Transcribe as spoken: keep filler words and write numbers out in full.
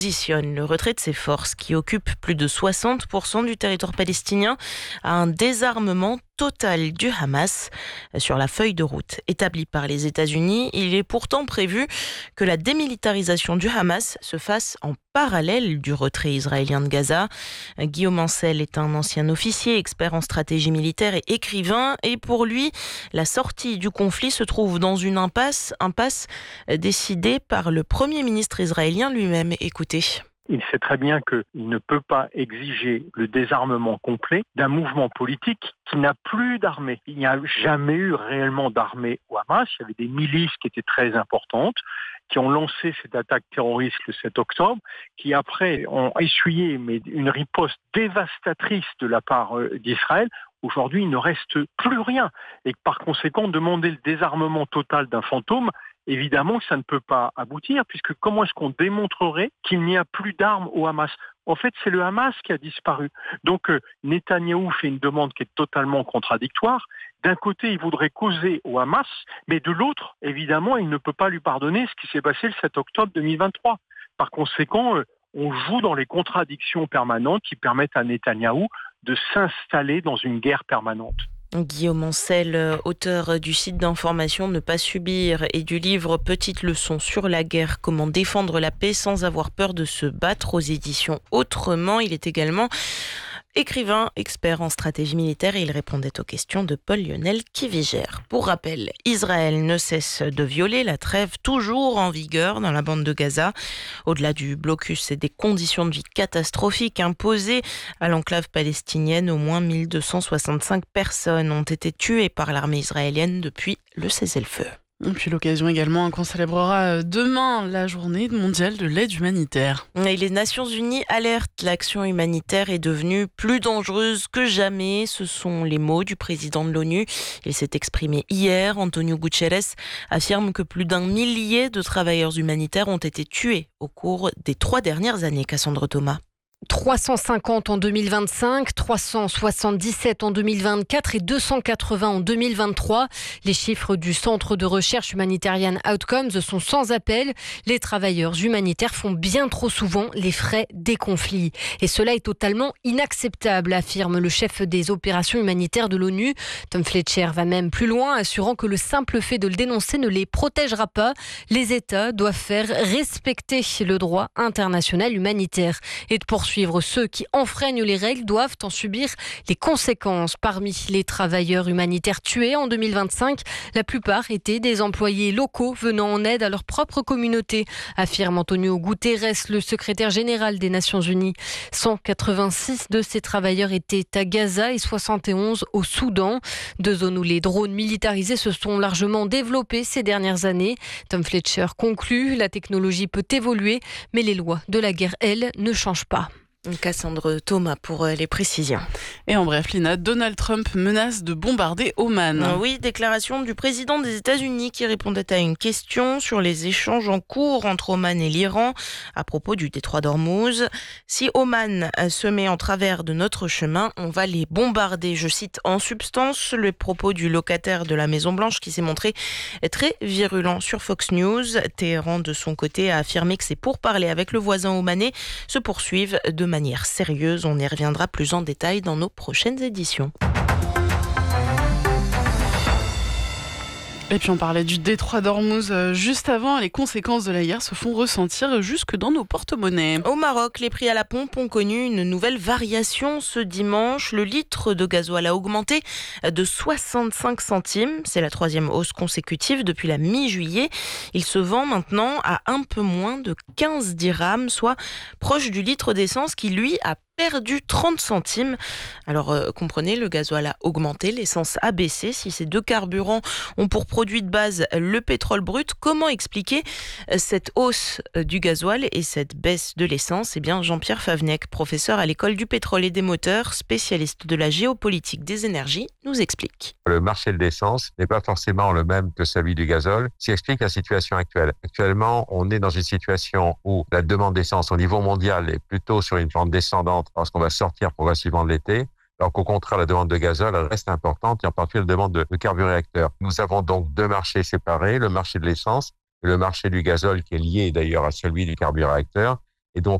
Positionne le retrait de ses forces qui occupent plus de soixante pour cent du territoire palestinien à un désarmement total du Hamas. Sur la feuille de route établie par les États-Unis, il est pourtant prévu que la démilitarisation du Hamas se fasse en parallèle du retrait israélien de Gaza. Guillaume Ancel est un ancien officier, expert en stratégie militaire et écrivain, et pour lui, la sortie du conflit se trouve dans une impasse, impasse décidée par le Premier ministre israélien lui-même. Écoutez. Il sait très bien qu'il ne peut pas exiger le désarmement complet d'un mouvement politique qui n'a plus d'armée. Il n'y a jamais eu réellement d'armée au Hamas. Il y avait des milices qui étaient très importantes, qui ont lancé cette attaque terroriste le sept octobre, qui après ont essuyé mais une riposte dévastatrice de la part d'Israël. Aujourd'hui, il ne reste plus rien. Et par conséquent, demander le désarmement total d'un fantôme, évidemment que ça ne peut pas aboutir, puisque comment est-ce qu'on démontrerait qu'il n'y a plus d'armes au Hamas ? En fait, c'est le Hamas qui a disparu. Donc, euh, Netanyahou fait une demande qui est totalement contradictoire. D'un côté, il voudrait causer au Hamas, mais de l'autre, évidemment, il ne peut pas lui pardonner ce qui s'est passé le sept octobre deux mille vingt-trois. Par conséquent, euh, on joue dans les contradictions permanentes qui permettent à Netanyahou de s'installer dans une guerre permanente. Guillaume Ancel, auteur du site d'information Ne pas subir et du livre Petite leçon sur la guerre, comment défendre la paix sans avoir peur de se battre aux éditions Autrement. Il est également écrivain, expert en stratégie militaire et il répondait aux questions de Paul-Lionel Kivigère. Pour rappel, Israël ne cesse de violer la trêve toujours en vigueur dans la bande de Gaza. Au-delà du blocus et des conditions de vie catastrophiques imposées à l'enclave palestinienne, au moins mille deux cent soixante-cinq personnes ont été tuées par l'armée israélienne depuis le cessez-le-feu. Et puis l'occasion également qu'on célébrera demain la journée mondiale de l'aide humanitaire. Et les Nations Unies alertent, l'action humanitaire est devenue plus dangereuse que jamais. Ce sont les mots du président de l'ONU. Il s'est exprimé hier. Antonio Guterres affirme que plus d'un millier de travailleurs humanitaires ont été tués au cours des trois dernières années. Cassandre Thomas. trois cent cinquante en deux mille vingt-cinq, trois cent soixante-dix-sept en deux mille vingt-quatre et deux cent quatre-vingts en deux mille vingt-trois. Les chiffres du Centre de recherche humanitarian Outcomes sont sans appel. Les travailleurs humanitaires font bien trop souvent les frais des conflits. Et cela est totalement inacceptable, affirme le chef des opérations humanitaires de l'ONU. Tom Fletcher va même plus loin, assurant que le simple fait de le dénoncer ne les protégera pas. Les États doivent faire respecter le droit international humanitaire et de poursuivre Suivre ceux qui enfreignent les règles doivent en subir les conséquences. Parmi les travailleurs humanitaires tués en deux mille vingt-cinq, la plupart étaient des employés locaux venant en aide à leur propre communauté, affirme Antonio Guterres, le secrétaire général des Nations Unies. cent quatre-vingt-six de ces travailleurs étaient à Gaza et soixante et onze au Soudan, deux zones où les drones militarisés se sont largement développés ces dernières années. Tom Fletcher conclut, la technologie peut évoluer, mais les lois de la guerre, elles, ne changent pas. Cassandre Thomas pour les précisions. Et en bref, Lina, Donald Trump menace de bombarder Oman. Oui, déclaration du président des États-Unis qui répondait à une question sur les échanges en cours entre Oman et l'Iran à propos du détroit d'Ormuz. Si Oman se met en travers de notre chemin, on va les bombarder. Je cite en substance le propos du locataire de la Maison-Blanche qui s'est montré très virulent sur Fox News. Téhéran, de son côté, a affirmé que ses pourparlers avec le voisin omanais se poursuivent de manière sérieuse. On y reviendra plus en détail dans nos prochaines éditions. Et puis on parlait du détroit d'Ormuz juste avant. Les conséquences de la guerre se font ressentir jusque dans nos porte-monnaies. Au Maroc, les prix à la pompe ont connu une nouvelle variation ce dimanche. Le litre de gasoil a augmenté de soixante-cinq centimes. C'est la troisième hausse consécutive depuis la mi-juillet. Il se vend maintenant à un peu moins de quinze dirhams, soit proche du litre d'essence qui, lui, a perdu trente centimes. Alors euh, comprenez, le gasoil a augmenté, l'essence a baissé. Si ces deux carburants ont pour produit de base le pétrole brut, comment expliquer cette hausse du gasoil et cette baisse de l'essence ? Eh bien, Jean-Pierre Favnec, professeur à l'école du pétrole et des moteurs, spécialiste de la géopolitique des énergies, nous explique. Le marché de l'essence n'est pas forcément le même que celui du gazole, ce qui explique la situation actuelle. Actuellement, on est dans une situation où la demande d'essence au niveau mondial est plutôt sur une pente descendante lorsqu'on va sortir progressivement de l'été, alors qu'au contraire, la demande de gazole reste importante, et en particulier la demande de, de carburéacteurs. Nous avons donc deux marchés séparés, le marché de l'essence et le marché du gazole, qui est lié d'ailleurs à celui du carburéacteur. Et donc,